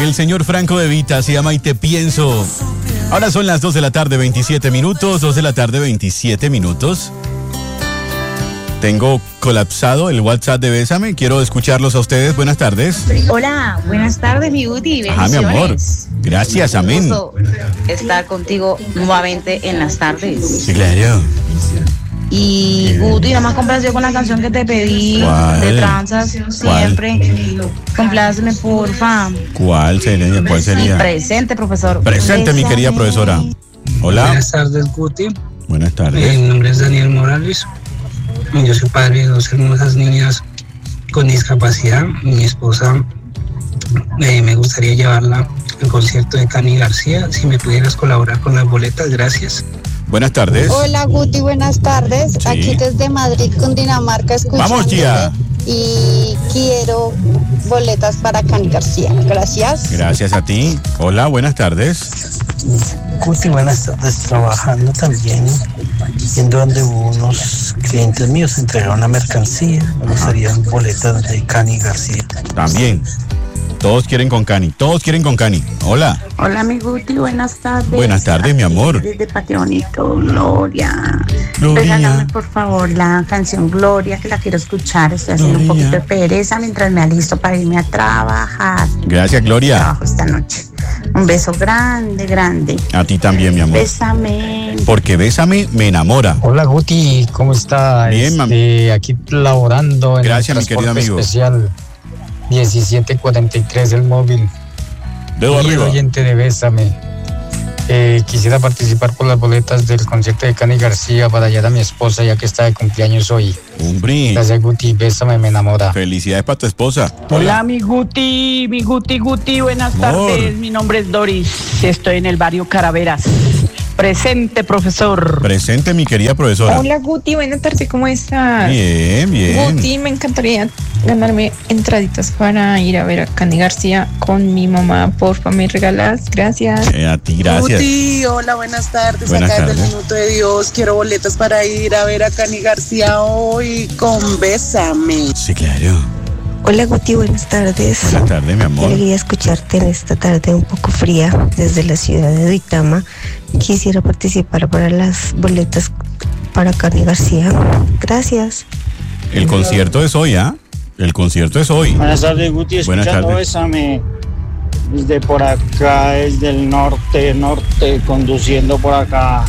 El señor Franco De Vita se llama Y Te Pienso. Ahora son las 2 de la tarde, 27 minutos. 2 de la tarde, 27 minutos. Tengo colapsado el WhatsApp de Bésame. Quiero escucharlos a ustedes. Buenas tardes. Hola, buenas tardes, mi Guti. Ajá, mi amor. Gracias, amén. Un gusto estar contigo nuevamente en las tardes. Sí, claro. Y Guti, nada más complacido con la canción que te pedí. ¿Cuál? De tranzas, siempre. Compláceme, porfa. ¿Cuál sería? ¿Cuál sería? Presente, profesor. Presente, mi querida profesora. Hola. Buenas tardes, Guti. Buenas tardes. Mi nombre es Daniel Morales. Yo soy padre de dos hermosas niñas con discapacidad. Mi esposa, me gustaría llevarla al concierto de Cani García. Si me pudieras colaborar con las boletas, gracias. Buenas tardes. Hola Guti, buenas tardes. Sí. Aquí desde Madrid, Cundinamarca, escuchando. Vamos, tía. Y quiero boletas para Cani García. Gracias. Gracias a ti. Hola, buenas tardes. Guti, buenas tardes. Trabajando también, yendo donde unos clientes míos entregaron una mercancía. Me gustarían boletas de Cani García. También. Todos quieren con Cani. Todos quieren con Cani. Hola. Hola, mi Guti, buenas tardes. Buenas tardes, mi amor. Desde Patio Bonito, Gloria. Gloria. Regálame, por favor, la canción Gloria, que la quiero escuchar. Estoy haciendo un Gloria. poquito de pereza mientras me alisto para irme a trabajar. Gracias, Gloria. Trabajo esta noche. Un beso grande, grande. A ti también, mi amor. Bésame. Porque Bésame me enamora. Hola Guti, ¿cómo está? Bien, Aquí laborando en Gracias, el mi querido transporte amigo. especial 1743 el móvil. Dedo Y arriba. oyente de Bésame. Quisiera participar por las boletas del concierto de Cani García para hallar a mi esposa, ya que está de cumpleaños hoy. Hombre. Gracias Guti, Bésame me enamora. Felicidades para tu esposa. Hola, mi Guti, buenas Amor. tardes. Mi nombre es Doris, estoy en el barrio Caraveras. Presente, profesor. Presente, mi querida profesora. Hola Guti, buenas tardes, ¿cómo estás? Bien, bien. Guti, me encantaría ganarme entraditas para ir a ver a Cani García con mi mamá. Porfa, ¿me regalas? Gracias. A ti, gracias. Guti, hola, buenas tardes. Buenas Acá tardes. desde el Minuto de Dios. Quiero boletas para ir a ver a Cani García hoy con Bésame. Sí, claro. Hola Guti, buenas tardes. Buenas tardes, mi Qué amor. alegría escucharte en esta tarde un poco fría desde la ciudad de Duitama. Quisiera participar para las boletas para Cani García. Gracias. El concierto es hoy, ¿ah? El concierto es hoy. Buenas tardes, Guti, Buenas escuchando tardes. Bésame desde por acá, desde el norte, conduciendo por acá.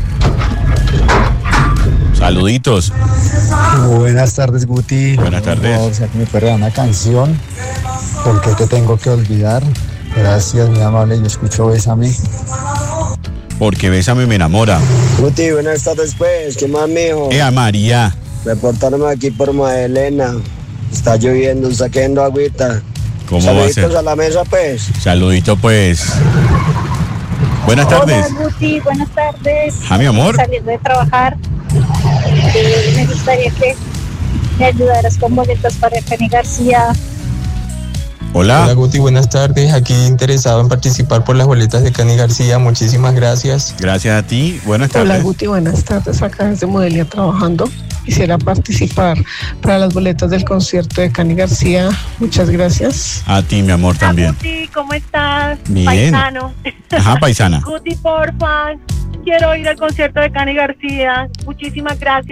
Saluditos. Buenas tardes, Guti. Buenas tardes. Por favor, si aquí me puede regalar una canción, porque te tengo que olvidar. Gracias, mi amable. Yo escucho Bésame. Porque Bésame me enamora. Guti, buenas tardes, pues. ¿Qué más, mijo? María. Reportándome aquí por Magdalena. Está lloviendo, está cayendo agüita. ¿Cómo va a Saluditos ser? a la mesa, pues. Saludito, pues. Buenas tardes. Hola Guti, buenas tardes. Mi amor. Saliendo de trabajar, me gustaría que me ayudaras con boletas para Cani García. Hola. Hola Guti, buenas tardes. Aquí interesado en participar por las boletas de Cani García. Muchísimas gracias. Gracias a ti. Buenas tardes. Hola Guti, buenas tardes. Acá desde Modelia trabajando. Quisiera participar para las boletas del concierto de Cani García. Muchas gracias. A ti, mi amor, también. Guti, ¿cómo estás? Bien. Paisano. Ajá, paisana. Guti, porfa, quiero ir al concierto de Cani García. Muchísimas gracias.